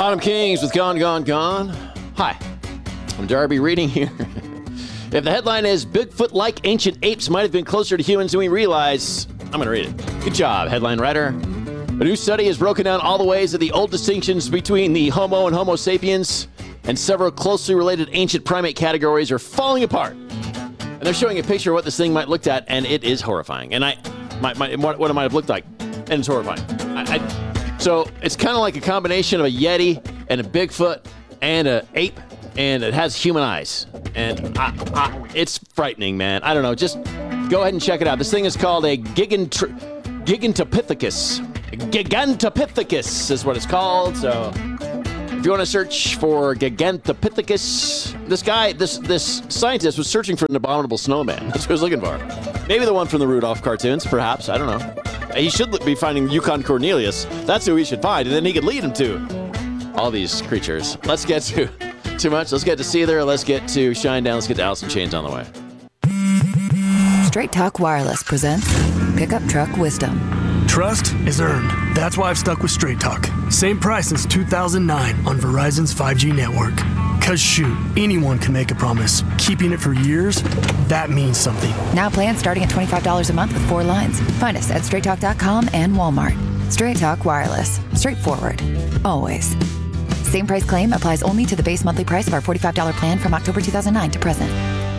Autumn Kings with Gone, Gone, Gone. Hi, I'm Darby reading here. If the headline is Bigfoot-like ancient apes might have been closer to humans than we realize, I'm going to read it. Good job, headline writer. A new study has broken down all the ways that the old distinctions between the Homo and Homo sapiens and several closely related ancient primate categories are falling apart. And they're showing a picture of what this thing might look at, and it is horrifying. And what it might have looked like, and it's horrifying. So it's kind of like a combination of a Yeti and a Bigfoot and an ape, and it has human eyes. And it's frightening, man. I don't know. Just go ahead and check it out. This thing is called a Gigantopithecus. Gigantopithecus is what it's called. So if you want to search for Gigantopithecus, this scientist was searching for an abominable snowman. That's what he was looking for. Maybe the one from the Rudolph cartoons, perhaps. I don't know. He should be finding Yukon Cornelius. That's who he should find, and then he could lead him to all these creatures. Let's get to too much. Let's get to Seether. Let's get to Shinedown. Let's get to Alice in Chains on the way. Straight Talk Wireless presents Pickup Truck Wisdom. Trust is earned. That's why I've stuck with Straight Talk. Same price since 2009 on Verizon's 5G network. Cause shoot, anyone can make a promise. Keeping it for years, that means something. Now plans starting at $25 a month with 4 lines. Find us at straighttalk.com and Walmart. Straight Talk Wireless. Straightforward. Always. Same price claim applies only to the base monthly price of our $45 plan from October 2009 to present.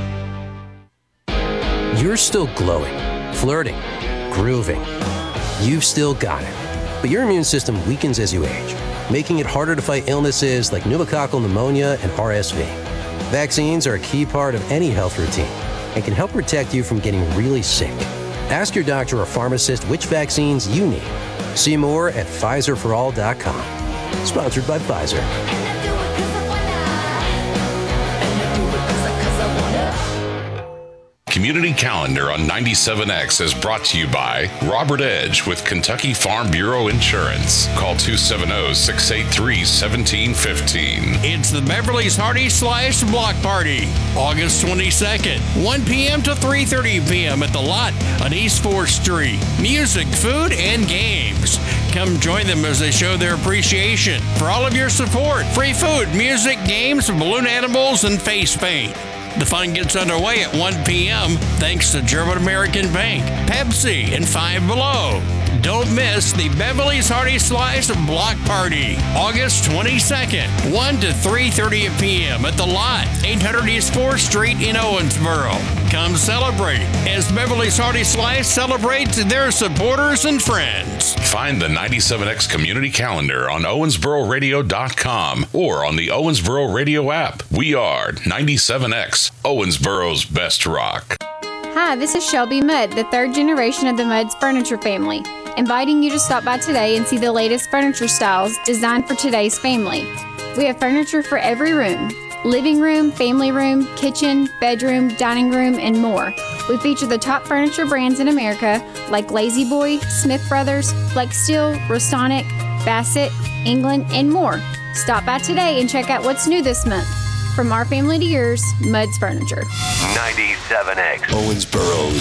You're still glowing, flirting, grooving. You've still got it. But your immune system weakens as you age, making it harder to fight illnesses like pneumococcal pneumonia and RSV. Vaccines are a key part of any health routine and can help protect you from getting really sick. Ask your doctor or pharmacist which vaccines you need. See more at PfizerForAll.com. Sponsored by Pfizer. Community Calendar on 97X is brought to you by Robert Edge with Kentucky Farm Bureau Insurance. Call 270-683-1715. It's the Beverly's Hearty Slice Block Party, August 22nd, 1 p.m. to 3:30 p.m. at the Lot on East 4th Street. Music, food, and games. Come join them as they show their appreciation for all of your support. Free food, music, games, balloon animals, and face paint. The fun gets underway at 1 p.m. thanks to German American Bank, Pepsi, and Five Below. Don't miss the Beverly's Hearty Slice Block Party, August 22nd, 1 to 3:30 p.m. at the Lot, 800 East 4th Street in Owensboro. Come celebrate as Beverly's Hearty Slice celebrates their supporters and friends. Find the 97X Community Calendar on OwensboroRadio.com or on the Owensboro Radio app. We are 97X, Owensboro's best rock. Hi, this is Shelby Mudd, the third generation of the Mudd's furniture family, inviting you to stop by today and see the latest furniture styles designed for today's family. We have furniture for every room: living room, family room, kitchen, bedroom, dining room, and more. We feature the top furniture brands in America like Lazy Boy, Smith Brothers, Flexsteel, Restonic, Bassett, England, and more. Stop by today and check out what's new this month. From our family to yours, Mudd's Furniture. 97X, Owensboro's